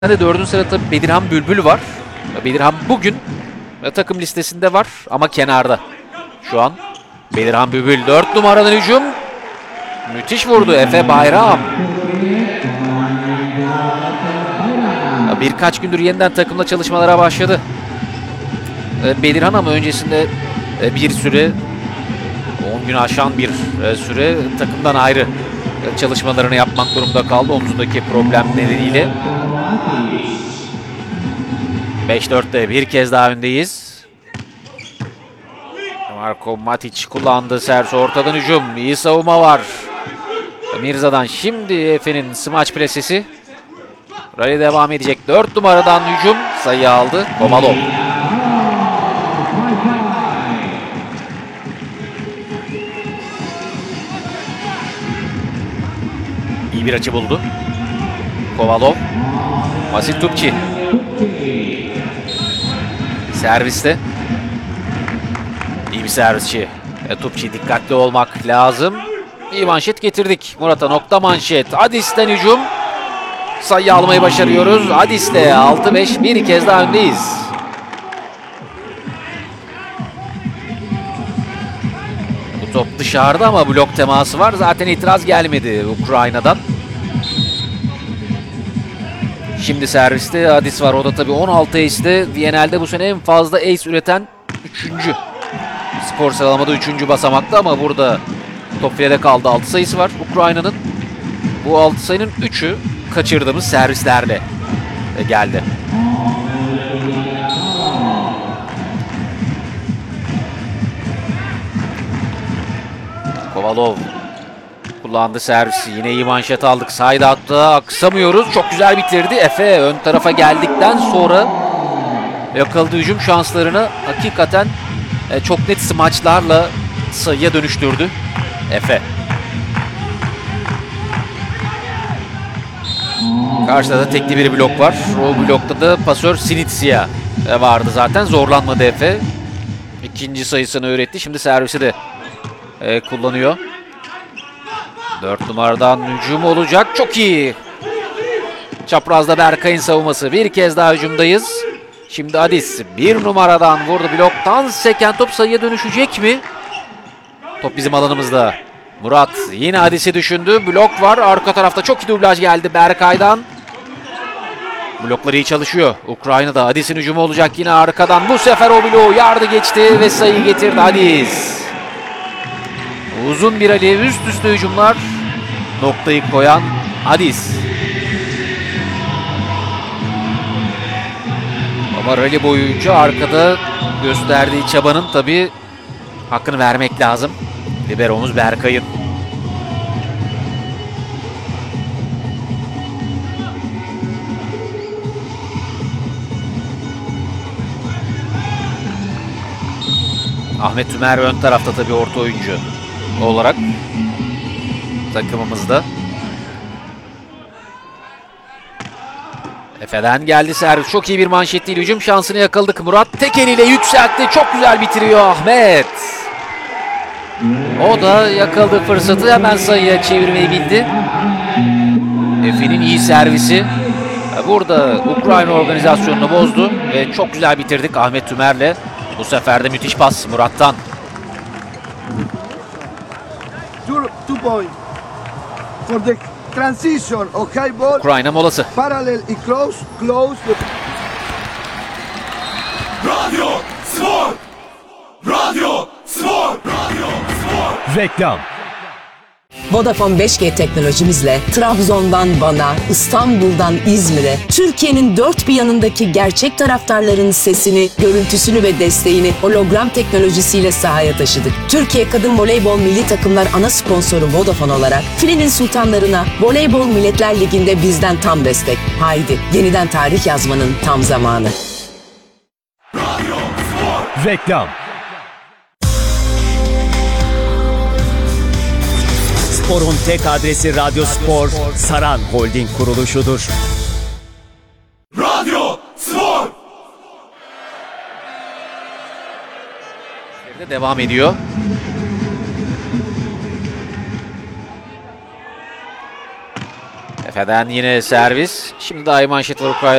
de 4. sırada Bedirhan Bülbül var. Bedirhan bugün takım listesinde var ama kenarda. Şu an Bedirhan Bülbül 4 numaradan hücum. Müthiş vurdu Efe Bayram. Birkaç gündür yeniden takımla çalışmalara başladı Bedirhan ama öncesinde bir süre 10 gün aşan bir süre takımdan ayrı çalışmalarını yapmak durumunda kaldı omzundaki problem nedeniyle. 5-4'te bir kez daha öndeyiz. Marko Matic kullandı. Servis ortadan hücum. İyi savunma var. Mirza'dan şimdi Efe'nin smaç presesi. Rally devam edecek. 4 numaradan hücum. Sayı aldı Kovalov. İyi bir açı buldu. Kovalov. Vasil Tupçi. Serviste. İyi bir servisçi. Tupçi dikkatli olmak lazım. İyi manşet getirdik. Murat'a nokta manşet. Adis'ten hücum. Sayı almayı başarıyoruz. Adis'le 6-5 bir kez daha öndeyiz. Bu top dışarıda ama blok teması var. Zaten itiraz gelmedi Ukrayna'dan. Şimdi serviste Adis var. O da tabii 16 ace'de. DNL'de bu sene en fazla ace üreten 3. Skor sıralamada 3. basamakta ama burada top filede kaldı. 6 sayısı var Ukrayna'nın. Bu 6 sayının 3'ü kaçırdığımız servislerle geldi. Kovalov kullandı servisi. Yine iyi manşet aldık. Side out'ta aksamıyoruz. Çok güzel bitirdi. Efe ön tarafa geldikten sonra yakaladığı hücum şanslarını hakikaten çok net smaçlarla sayıya dönüştürdü Efe. Karşıda da tekli bir blok var. O blokta da pasör Sinitsia vardı zaten. Zorlanmadı Efe. İkinci sayısını üretti. Şimdi servisi de kullanıyor. 4 numaradan hücum olacak. Çok iyi. Çaprazda Berkay'ın savunması. Bir kez daha hücumdayız. Şimdi Adis 1 numaradan vurdu. Bloktan seken top sayıya dönüşecek mi? Top bizim alanımızda. Murat yine Adis'i düşündü. Blok var. Arka tarafta çok iyi dublaj geldi Berkay'dan. Blokları iyi çalışıyor. Ukrayna'da Adis'in hücumu olacak yine arkadan. Bu sefer o bloğu yardı geçti ve sayı getirdi Adis. Uzun bir Ali, üst üste hücumlar. Noktayı koyan Adis. Ama rally boyunca arkada gösterdiği çabanın tabii hakkını vermek lazım. Liberomuz Berkay'ın. Ahmet Tümer ön tarafta tabii orta oyuncu olarak takımımızda. Efe'den geldi servis. Çok iyi bir manşetli hücum şansını yakaladık. Murat tek eliyle yükseltti. Çok güzel bitiriyor Ahmet. O da yakaladığı fırsatı hemen sayıya çevirmeyi bildi. Efe'nin iyi servisi. Burada Ukrayna organizasyonunu bozdu ve çok güzel bitirdik Ahmet Tümer'le. Bu sefer de müthiş pas Murat'tan. 2 point for the transition of high ball. Ukrayna molası. Parallel close. Radyo Spor! Radyo Spor! Radyo Spor! Reklam. Vodafone 5G teknolojimizle Trabzon'dan Van'a, İstanbul'dan İzmir'e, Türkiye'nin dört bir yanındaki gerçek taraftarların sesini, görüntüsünü ve desteğini hologram teknolojisiyle sahaya taşıdık. Türkiye Kadın Voleybol Milli Takımlar ana sponsoru Vodafone olarak Filenin Sultanlarına Voleybol Milletler Ligi'nde bizden tam destek. Haydi yeniden tarih yazmanın tam zamanı. Radyo Spor! Reklam. Spor'un tek adresi Radyo Spor, Saran Holding kuruluşudur. Radyo Spor! Devam ediyor. Efe'den yine servis. Şimdi daha iyi manşet var Ukrayna.